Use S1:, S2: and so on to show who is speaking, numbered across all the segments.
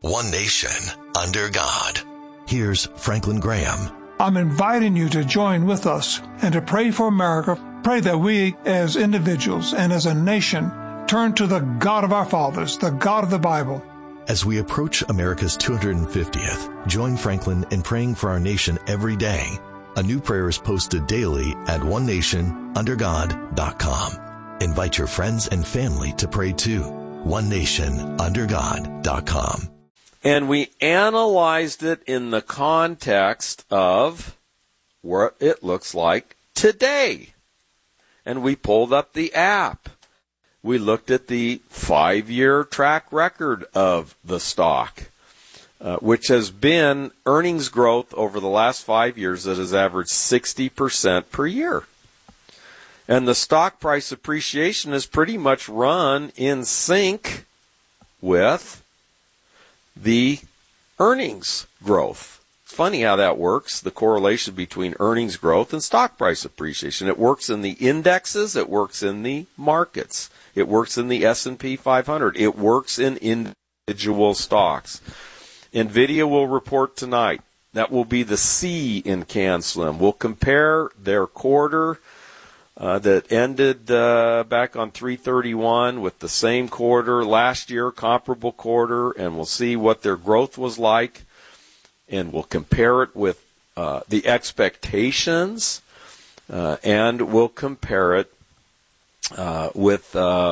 S1: One nation, under God. Here's Franklin Graham.
S2: I'm inviting you to join with us and to pray for America. Pray that we as individuals and as a nation turn to the God of our fathers, the God of the Bible.
S1: As we approach America's 250th, join Franklin in praying for our nation every day. A new prayer is posted daily at onenationundergod.com. Invite your friends and family to pray too. onenationundergod.com.
S3: And we analyzed it in the context of what it looks like today. And we pulled up the app. We looked at the 5-year track record of the stock, which has been earnings growth over the last 5 years that has averaged 60% per year. And the stock price appreciation has pretty much run in sync with the earnings growth. It's funny how that works, the correlation between earnings growth and stock price appreciation. It works in the indexes, it works in the markets. It works in the S&P 500. It works in individual stocks. NVIDIA will report tonight. That will be the C in CanSlim. We'll compare their quarter that ended back on 3/31 with the same quarter last year, comparable quarter, and we'll see what their growth was like, and we'll compare it with the expectations, and we'll compare it with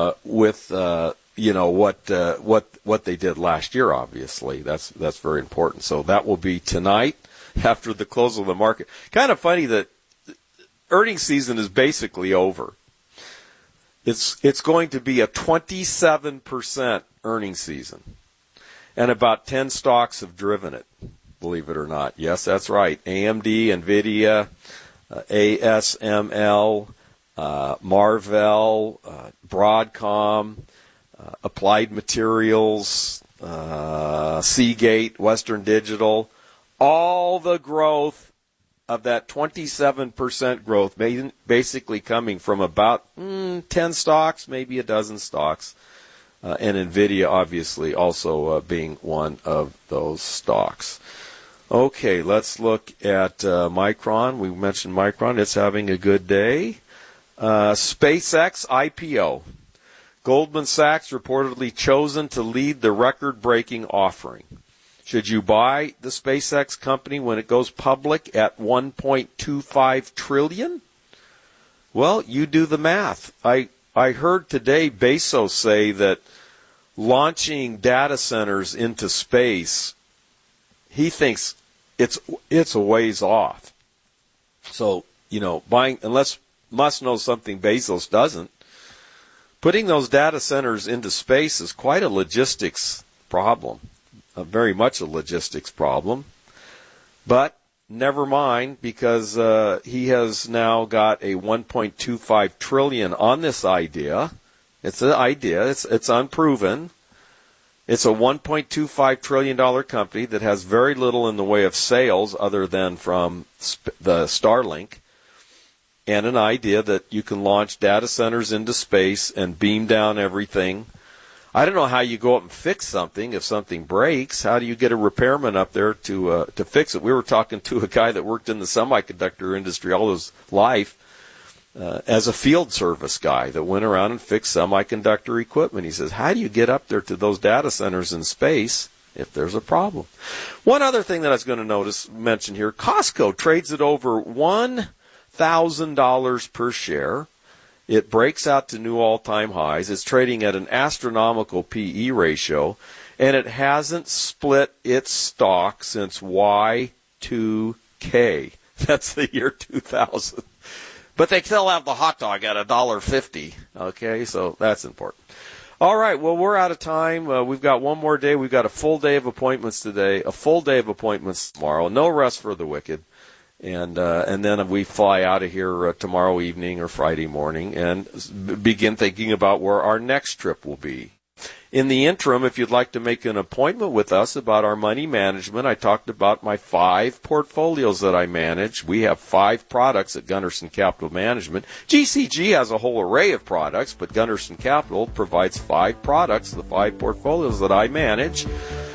S3: what they did last year. Obviously, that's very important. So that will be tonight after the close of the market. Kind of funny that earnings season is basically over. It's going to be a 27% earnings season, and about 10 stocks have driven it. Believe it or not, yes, that's right. AMD, NVIDIA, ASML. Marvell, Broadcom, Applied Materials, Seagate, Western Digital, all the growth of that 27% growth basically coming from about 10 stocks, maybe a dozen stocks, and NVIDIA obviously also being one of those stocks. Okay, let's look at Micron. We mentioned Micron. It's having a good day. SpaceX IPO. Goldman Sachs reportedly chosen to lead the record-breaking offering. Should you buy the SpaceX company when it goes public at $1.25 trillion? Well, you do the math. I heard today Bezos say that launching data centers into space, he thinks it's a ways off. So, buying, unless Musk knows something Bezos doesn't, putting those data centers into space is quite a logistics problem, very much a logistics problem. But never mind, because he has now got a $1.25 trillion on this idea. It's an idea. It's unproven. It's a $1.25 trillion company that has very little in the way of sales other than from the Starlink, and an idea that you can launch data centers into space and beam down everything. I don't know how you go up and fix something if something breaks. How do you get a repairman up there to fix it? We were talking to a guy that worked in the semiconductor industry all his life as a field service guy that went around and fixed semiconductor equipment. He says, how do you get up there to those data centers in space if there's a problem? One other thing that I was going to mention here, Costco trades at over $1,000 per share. It breaks out to new all-time highs. It's trading at an astronomical P/E ratio, and it hasn't split its stock since Y2K. That's the year 2000. But they still have the hot dog at $1.50. Okay, so that's important. All right, well, we're out of time. We've got one more day. We've got a full day of appointments today, a full day of appointments tomorrow. No rest for the wicked. And then we fly out of here tomorrow evening or Friday morning and begin thinking about where our next trip will be. In the interim, if you'd like to make an appointment with us about our money management, I talked about my 5 portfolios that I manage. We have 5 products at Gunderson Capital Management. GCG has a whole array of products, but Gunderson Capital provides 5 products, the 5 portfolios that I manage.